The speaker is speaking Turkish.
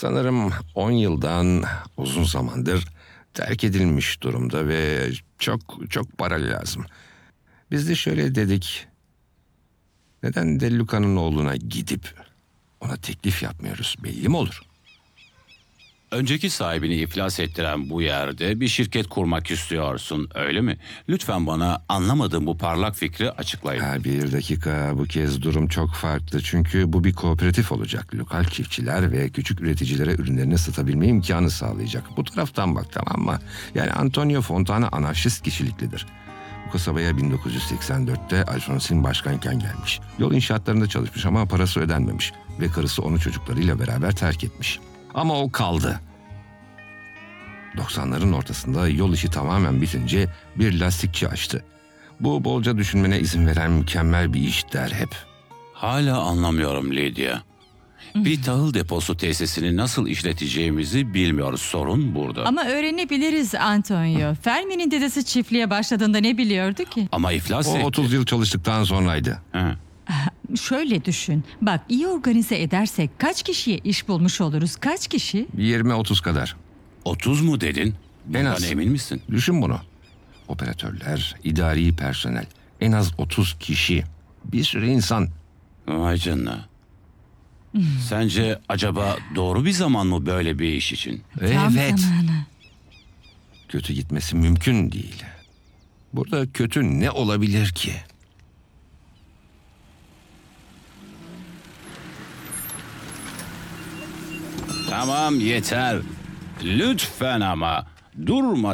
Sanırım 10 yıldan uzun zamandır terk edilmiş durumda ve çok para lazım. Biz de şöyle dedik. Neden De Luca'nın oğluna gidip ona teklif yapmıyoruz, belli mi olur? Önceki sahibini iflas ettiren bu yerde bir şirket kurmak istiyorsun, öyle mi? Lütfen bana anlamadığım bu parlak fikri açıklayın. Bir dakika, bu kez durum çok farklı. Çünkü bu bir kooperatif olacak. Lokal çiftçiler ve küçük üreticilere ürünlerini satabilme imkanı sağlayacak. Bu taraftan bak, tamam mı? Yani Antonio Fontana anarşist kişiliklidir. Bu kasabaya 1984'te Alfonsin başkanken gelmiş. Yol inşaatlarında çalışmış ama parası ödenmemiş. Ve karısı onu çocuklarıyla beraber terk etmiş. Ama o kaldı. 90'ların ortasında yol işi tamamen bitince bir lastikçi açtı. Bu bolca düşünmene izin veren mükemmel bir iş der hep. Hala anlamıyorum Lydia. Bir tahıl deposu tesisini nasıl işleteceğimizi bilmiyoruz. Sorun burada. Ama öğrenebiliriz Antonio. Fermi'nin dedesi çiftliğe başladığında ne biliyordu ki? Ama iflas O etti. 30 yıl çalıştıktan sonraydı. Ha. Şöyle düşün. Bak, iyi organize edersek kaç kişiye iş bulmuş oluruz? Kaç kişi? 20-30 kadar. 30 mu dedin? Bundan az. emin misin? Düşün bunu. Operatörler, idari personel. En az 30 kişi. Bir sürü insan. Vay canına. Sence acaba doğru bir zaman mı böyle bir iş için? Tam Evet. zamanı. Kötü gitmesi mümkün değil. Burada kötü ne olabilir ki? Tamam, yeter. Lütfen ama durma.